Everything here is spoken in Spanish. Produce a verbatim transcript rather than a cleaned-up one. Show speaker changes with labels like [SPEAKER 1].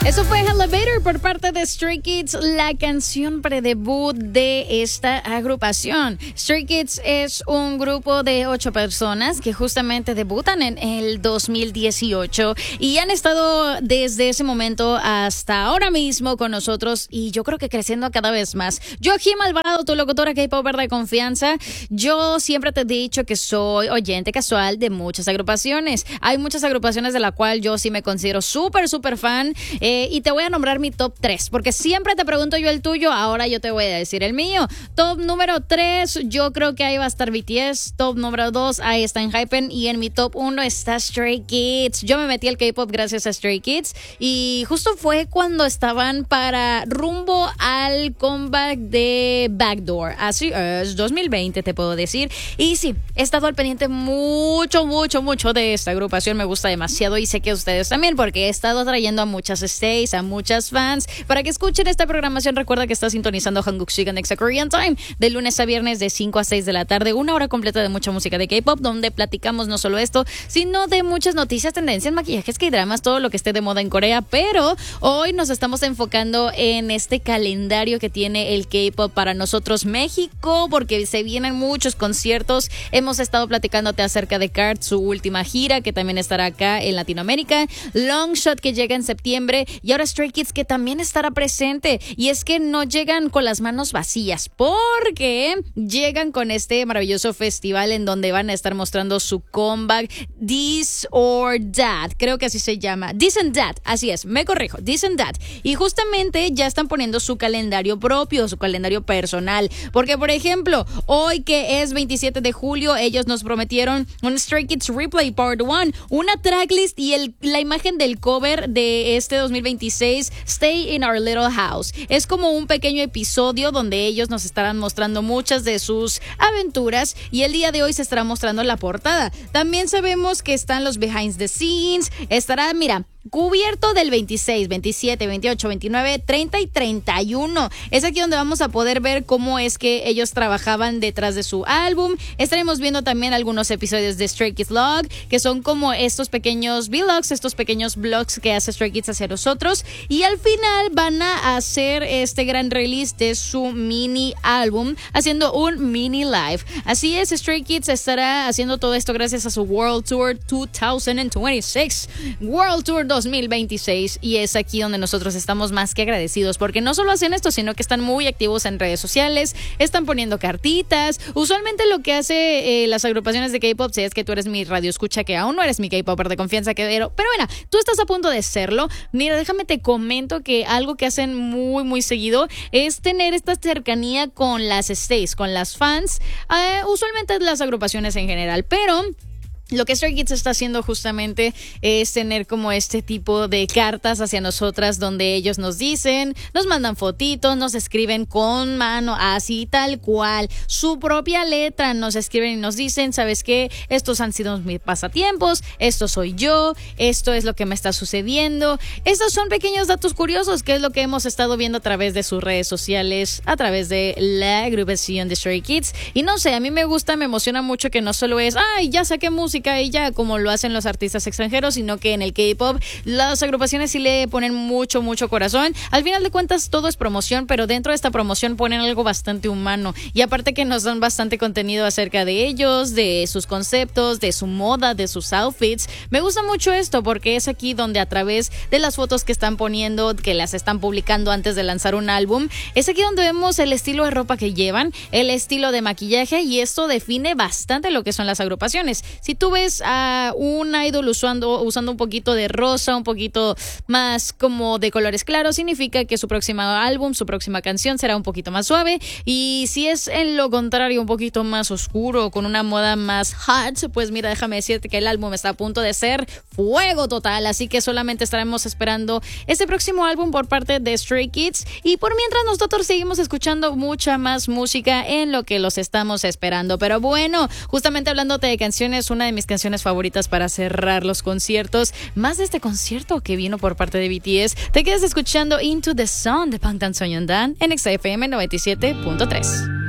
[SPEAKER 1] Eso fue Elevator por parte de Stray Kids, la canción predebut de esta agrupación. Stray Kids es un grupo de ocho personas que justamente debutan en el dos mil dieciocho y han estado desde ese momento hasta ahora mismo con nosotros y yo creo que creciendo cada vez más. Yo, Jim Alvarado, tu locutora K-Popper de confianza, yo siempre te he dicho que soy oyente casual de muchas agrupaciones. Hay muchas agrupaciones de la cual yo sí me considero súper, súper fan. Eh, y te voy a nombrar mi top tres, porque siempre te pregunto yo el tuyo, ahora yo te voy a decir el mío. Top número tres, yo creo que ahí va a estar B T S. Top número dos, ahí está ENHYPEN. Y en mi top uno está Stray Kids. Yo me metí al K-pop gracias a Stray Kids. Y justo fue cuando estaban para rumbo al comeback de Backdoor. Así es, dos mil veinte te puedo decir. Y sí, he estado al pendiente mucho, mucho, mucho de esta agrupación. Me gusta demasiado y sé que ustedes también, porque he estado trayendo a muchas stays, a muchas fans, para que escuchen esta programación. Recuerda que está sintonizando Hanguk Sigan Nexa Korean Time de lunes a viernes de cinco a seis de la tarde, una hora completa de mucha música de K-pop, donde platicamos no solo esto, sino de muchas noticias, tendencias, maquillajes, K-dramas, todo lo que esté de moda en Corea. Pero hoy nos estamos enfocando en este calendario que tiene el K-pop para nosotros México, porque se vienen muchos conciertos. Hemos estado platicándote acerca de K A R T, su última gira, que también estará acá en Latinoamérica, Longshot, que llega en septiembre, y ahora Stray Kids, que también estará presente. Y es que no llegan con las manos vacías, porque llegan con este maravilloso festival en donde van a estar mostrando su comeback, This or That, creo que así se llama, This and That, así es, me corrijo, This and That. Y justamente ya están poniendo su calendario propio, su calendario personal, porque por ejemplo, hoy que es veintisiete de julio, ellos nos prometieron un Stray Kids Replay Part uno, una tracklist y el, la imagen del cover de este dos mil veintiséis, Stay in Our Little House. Es como un pequeño episodio donde ellos nos estarán mostrando muchas de sus aventuras y el día de hoy se estará mostrando la portada. También sabemos que están los behind the scenes, estará, mira, cubierto del veintiséis, veintisiete, veintiocho, veintinueve, treinta y treinta y uno. Es aquí donde vamos a poder ver cómo es que ellos trabajaban detrás de su álbum. Estaremos viendo también algunos episodios de Stray Kids Log, que son como estos pequeños vlogs, estos pequeños vlogs que hace Stray Kids hacia nosotros. Y al final van a hacer este gran release de su mini álbum, haciendo un mini live. Así es, Stray Kids estará haciendo todo esto gracias a su World Tour dos mil veintiséis. World Tour dos mil veintiséis, y es aquí donde nosotros estamos más que agradecidos, porque no solo hacen esto, sino que están muy activos en redes sociales, están poniendo cartitas. Usualmente lo que hace eh, las agrupaciones de K-pop, si es que tú eres mi radio escucha, que aún no eres mi K-popper de confianza, que pero, pero bueno, tú estás a punto de serlo. Mira, déjame te comento que algo que hacen muy muy seguido es tener esta cercanía con las stays, con las fans, eh, usualmente las agrupaciones en general, pero lo que Stray Kids está haciendo justamente es tener como este tipo de cartas hacia nosotras, donde ellos nos dicen, nos mandan fotitos, nos escriben con mano, así tal cual, su propia letra, nos escriben y nos dicen, ¿sabes qué? Estos han sido mis pasatiempos, esto soy yo, esto es lo que me está sucediendo. Estos son pequeños datos curiosos, que es lo que hemos estado viendo a través de sus redes sociales, a través de la agrupación de Stray Kids. Y no sé, a mí me gusta, me emociona mucho que no solo es, ay, ya saqué música y ya, como lo hacen los artistas extranjeros, sino que en el K-pop las agrupaciones sí le ponen mucho, mucho corazón. Al final de cuentas todo es promoción, pero dentro de esta promoción ponen algo bastante humano, y aparte que nos dan bastante contenido acerca de ellos, de sus conceptos, de su moda, de sus outfits. Me gusta mucho esto porque es aquí donde a través de las fotos que están poniendo, que las están publicando antes de lanzar un álbum, es aquí donde vemos el estilo de ropa que llevan, el estilo de maquillaje, y esto define bastante lo que son las agrupaciones. Si tú ves a un idol usando, usando un poquito de rosa, un poquito más como de colores claros, significa que su próximo álbum, su próxima canción será un poquito más suave. Y si es en lo contrario un poquito más oscuro, con una moda más hot, pues mira, déjame decirte que el álbum está a punto de ser fuego total. Así que solamente estaremos esperando este próximo álbum por parte de Stray Kids, y por mientras nosotros seguimos escuchando mucha más música en lo que los estamos esperando. Pero bueno, justamente hablándote de canciones, una de mis canciones favoritas para cerrar los conciertos, más de este concierto que vino por parte de B T S, te quedas escuchando Into the Sun de Bangtan Sonyeondan en Nexa F M noventa y siete punto tres.